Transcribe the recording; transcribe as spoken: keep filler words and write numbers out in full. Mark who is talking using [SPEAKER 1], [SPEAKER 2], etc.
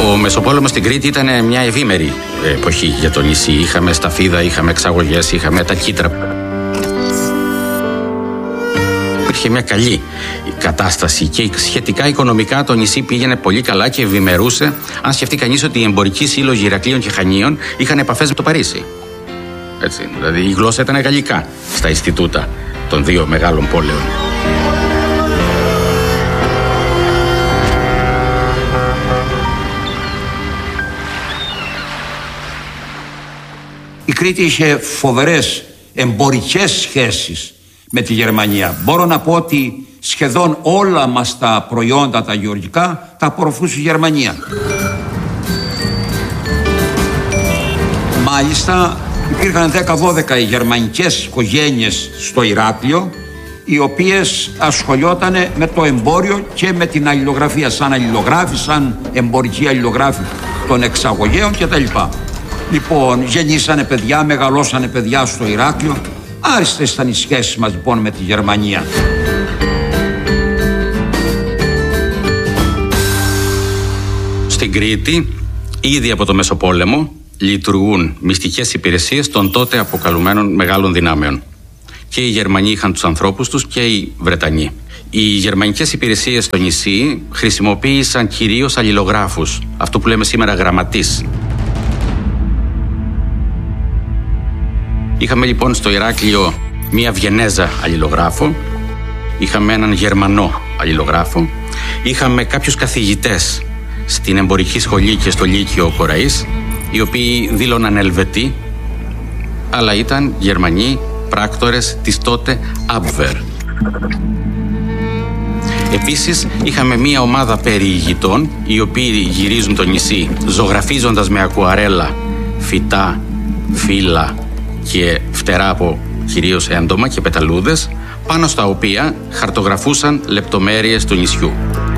[SPEAKER 1] Ο Μεσοπόλεμος στην Κρήτη ήταν μια ευήμερη εποχή για το νησί. Είχαμε σταφίδα, είχαμε εξαγωγές, είχαμε τα κύτταρα. Υπήρχε μια καλή κατάσταση και σχετικά οικονομικά το νησί πήγαινε πολύ καλά και ευημερούσε. Αν σκεφτεί κανείς ότι οι εμπορικοί σύλλογοι Ηρακλείων και Χανίων είχαν επαφές με το Παρίσι. Έτσι, δηλαδή η γλώσσα ήταν γαλλικά στα Ινστιτούτα των δύο μεγάλων πόλεων.
[SPEAKER 2] Η Κρήτη είχε φοβερές εμπορικές σχέσεις με τη Γερμανία. Μπορώ να πω ότι σχεδόν όλα μας τα προϊόντα τα γεωργικά τα απορροφούσε η Γερμανία. Μάλιστα υπήρχαν δέκα δώδεκα γερμανικές οικογένειες στο Ηράκλειο, οι οποίες ασχολιόταν με το εμπόριο και με την αλληλογραφία, σαν αλληλογράφοι, σαν εμπορικοί αλληλογράφοι των εξαγωγέων κτλ. Λοιπόν, γεννήσανε παιδιά, μεγαλώσανε παιδιά στο Ηράκλειο. Άριστες ήταν οι σχέσεις μας λοιπόν με τη Γερμανία.
[SPEAKER 1] Στην Κρήτη, ήδη από το Μεσοπόλεμο, λειτουργούν μυστικές υπηρεσίες των τότε αποκαλουμένων μεγάλων δυνάμεων. Και οι Γερμανοί είχαν τους ανθρώπους τους και οι Βρετανοί. Οι γερμανικές υπηρεσίες στο νησί χρησιμοποίησαν κυρίως αλληλογράφους, αυτό που λέμε σήμερα γραμματείς. Είχαμε λοιπόν στο Ηράκλειο μία Βιενέζα αλληλογράφο, είχαμε έναν Γερμανό αλληλογράφο, είχαμε κάποιους καθηγητές στην εμπορική σχολή και στο Λύκειο Κοραής, οι οποίοι δήλωναν Ελβετοί, αλλά ήταν Γερμανοί πράκτορες της τότε Abwehr. Επίσης είχαμε μία ομάδα περιηγητών, οι οποίοι γυρίζουν το νησί ζωγραφίζοντας με ακουαρέλα φυτά, φύλλα και φτερά από κυρίως έντομα και πεταλούδες, πάνω στα οποία χαρτογραφούσαν λεπτομέρειες του νησιού.